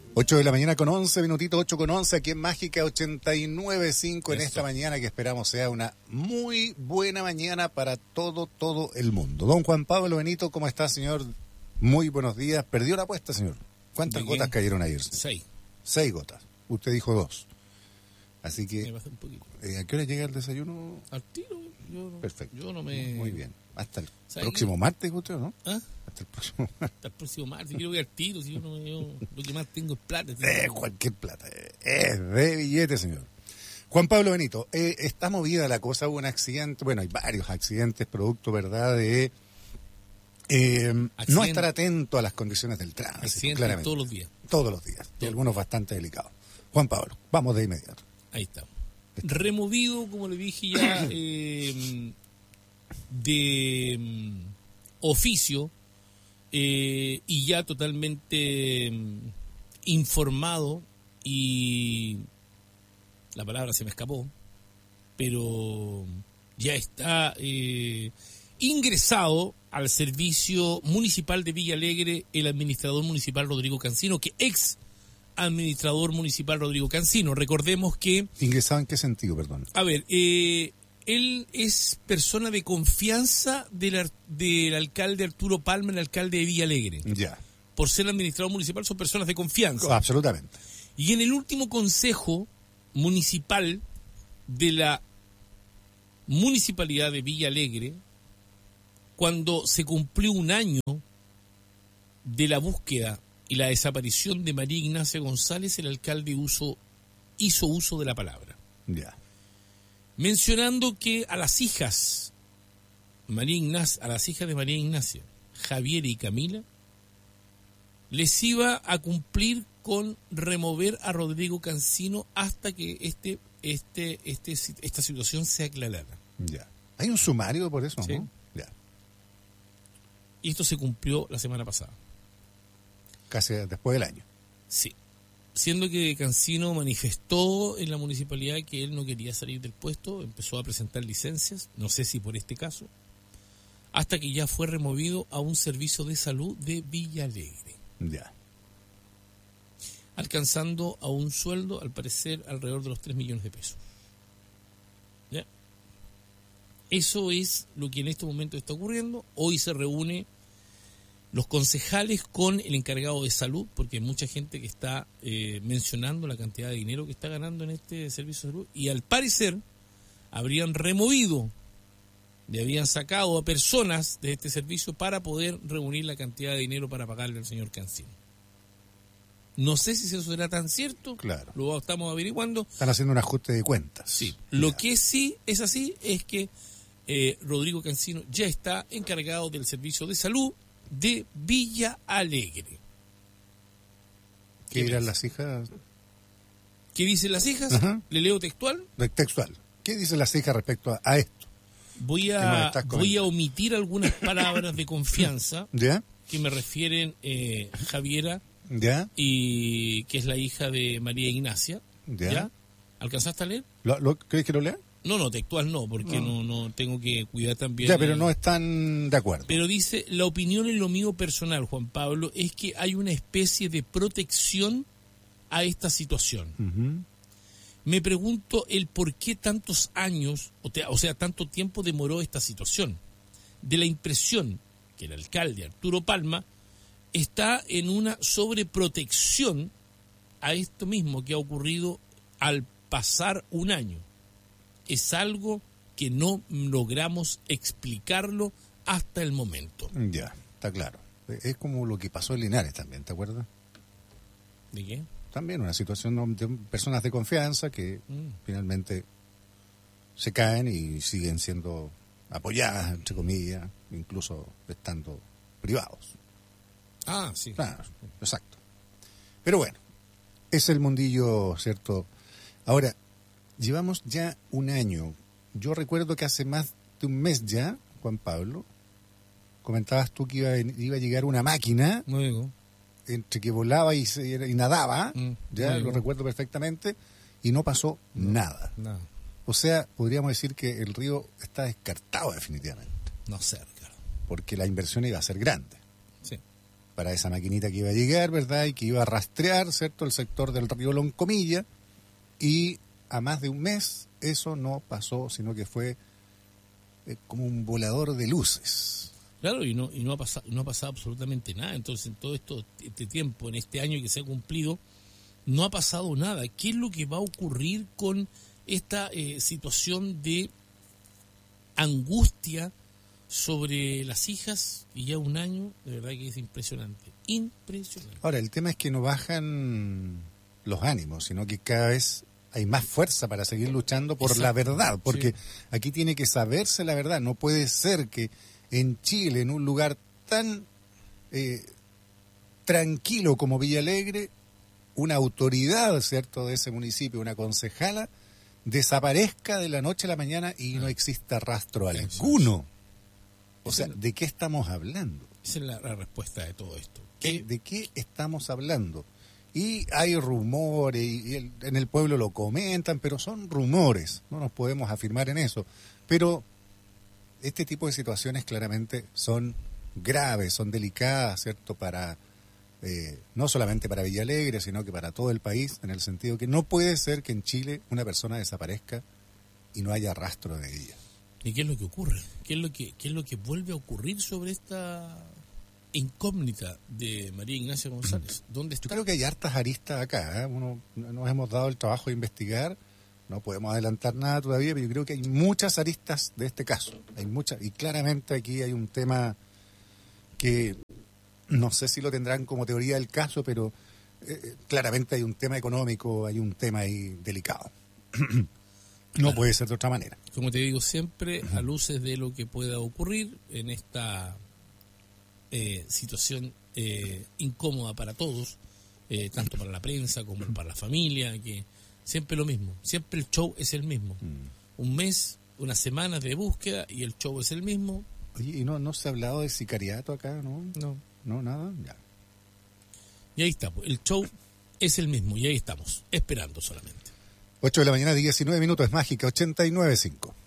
8 de la mañana con 11 minutitos, 8 con 11, aquí en Mágica 89.5 en esta mañana que esperamos sea una muy buena mañana para todo el mundo. Don Juan Pablo Benito, ¿cómo está, señor? Muy buenos días. ¿Perdió la apuesta, señor? ¿Cuántas gotas cayeron ayer? 6. 6 gotas. Usted dijo 2. Así que, me bajé un poquito. ¿a qué hora llega el desayuno? Al tiro. Perfecto. Yo no me... Muy bien. Hasta el ¿Sabe próximo qué? martes, usted, ¿no? ¿Ah? Hasta el próximo martes. Hasta el próximo martes. Quiero ir al tiro. Si yo lo que más tengo es plata. Cualquier plata. Es de billete, señor. Juan Pablo Benito, está movida la cosa, hubo un accidente, bueno, hay varios accidentes producto, ¿verdad?, de no estar atento a las condiciones del tránsito, Accidentes claramente. todos los días. Todos los días, y algunos bastante delicados. Juan Pablo, vamos de inmediato. Ahí está. Removido, como le dije ya, de oficio y ya totalmente informado y la palabra se me escapó, pero ya está ingresado al servicio municipal de Villa Alegre el administrador municipal Rodrigo Cancino, que ex administrador municipal Rodrigo Cancino. Recordemos que... ¿Ingresado en qué sentido, perdón? A ver, él es persona de confianza del alcalde Arturo Palma, el alcalde de Villa Alegre. Ya. Por ser administrador municipal son personas de confianza. Absolutamente. Y en el último consejo municipal de la municipalidad de Villa Alegre, cuando se cumplió un año de la búsqueda y la desaparición de María Ignacia González, el alcalde hizo uso de la palabra. Ya. Mencionando que a las hijas de María Ignacia, Javier y Camila, les iba a cumplir con remover a Rodrigo Cancino hasta que esta situación se aclarara. Ya. Hay un sumario por eso, Sí. ¿no? Ya. Y esto se cumplió la semana pasada. Casi después del año. Sí. Siendo que Cancino manifestó en la municipalidad que él no quería salir del puesto, empezó a presentar licencias, no sé si por este caso, hasta que ya fue removido a un servicio de salud de Villa Alegre, Ya. alcanzando a un sueldo, al parecer, alrededor de los 3 millones de pesos. ¿Ya? Eso es lo que en este momento está ocurriendo. Hoy se reúne los concejales con el encargado de salud, porque hay mucha gente que está mencionando la cantidad de dinero que está ganando en este servicio de salud, y al parecer habrían removido, le habían sacado a personas de este servicio para poder reunir la cantidad de dinero para pagarle al señor Cancino. No sé si eso será tan cierto, Claro. lo estamos averiguando. Están haciendo un ajuste de cuentas. Sí, lo Ya. que sí es así es que Rodrigo Cancino ya está encargado del servicio de salud de Villa Alegre. ¿Qué dirán las hijas? ¿Qué dicen las hijas? Ajá. Le leo textual. Textual. ¿Qué dicen las hijas respecto a esto? Voy ¿Qué nos a estás comentando? omitir algunas palabras de confianza ¿Ya? que me refieren Javiera, ¿Ya? y que es la hija de María Ignacia. ¿Ya? ¿Alcanzaste a leer? ¿Crees que lo lea? No, textual no, porque no tengo que cuidar también. Ya, pero no están de acuerdo. Pero dice, la opinión en lo mío personal, Juan Pablo, es que hay una especie de protección a esta situación. Ujú. Me pregunto el por qué tantos años, o sea, tanto tiempo demoró esta situación. De la impresión que el alcalde Arturo Palma está en una sobreprotección a esto mismo que ha ocurrido al pasar un año. Es algo que no logramos explicarlo hasta el momento. Ya, está claro. Es como lo que pasó en Linares también, ¿te acuerdas? ¿De qué? También una situación de personas de confianza que finalmente se caen y siguen siendo apoyadas, entre comillas, incluso estando privados. Ah, sí. Claro, exacto. Pero bueno, es el mundillo, ¿cierto? Ahora, llevamos ya un año. Yo recuerdo que hace más de un mes ya, Juan Pablo, comentabas tú que iba a llegar una máquina No digo. entre que volaba y nadaba, ya no lo digo. recuerdo perfectamente, y no pasó nada. Nada. O sea, podríamos decir que el río está descartado definitivamente, No sé, Ricardo. porque la inversión iba a ser grande. Sí. para esa maquinita que iba a llegar, ¿verdad? Y que iba a rastrear, ¿cierto?, el sector del río Loncomilla, y a más de un mes eso no pasó, sino que fue como un volador de luces. Claro, y no ha pasado absolutamente nada. Entonces, en todo este tiempo, en este año que se ha cumplido, no ha pasado nada. ¿Qué es lo que va a ocurrir con esta situación de angustia sobre las hijas? Y ya un año, de verdad que es impresionante. Impresionante. Ahora, el tema es que no bajan los ánimos, sino que cada vez hay más fuerza para seguir luchando por la verdad, porque aquí tiene que saberse la verdad. No puede ser que en Chile, en un lugar tan tranquilo como Villalegre, una autoridad, ¿cierto?, de ese municipio, una concejala, desaparezca de la noche a la mañana y no exista rastro alguno. O sea, ¿de qué estamos hablando? Esa es la respuesta de todo esto. ¿De qué estamos hablando? Y hay rumores, y en el pueblo lo comentan, pero son rumores, no nos podemos afirmar en eso. Pero este tipo de situaciones claramente son graves, son delicadas, ¿cierto?, para no solamente para Villalegre, sino que para todo el país, en el sentido que no puede ser que en Chile una persona desaparezca y no haya rastro de ella. ¿Y qué es lo que ocurre? ¿Qué es lo que vuelve a ocurrir sobre esta incógnita de María Ignacia González? ¿Dónde está? Yo creo que hay hartas aristas acá, nos hemos dado el trabajo de investigar, no podemos adelantar nada todavía, pero yo creo que hay muchas aristas de este caso, hay muchas, y claramente aquí hay un tema que no sé si lo tendrán como teoría del caso, pero claramente hay un tema económico, hay un tema ahí delicado. No puede ser de otra manera. Como te digo siempre, a luces de lo que pueda ocurrir en esta situación incómoda para todos, tanto para la prensa como para la familia, que siempre lo mismo, siempre el show es el mismo. Un mes, unas semanas de búsqueda y el show es el mismo. Oye, ¿y no se ha hablado de sicariato acá, no? No, nada, ya. Y ahí está, el show es el mismo y ahí estamos, esperando solamente. 8 de la mañana, 19 minutos, es Mágica 89.5.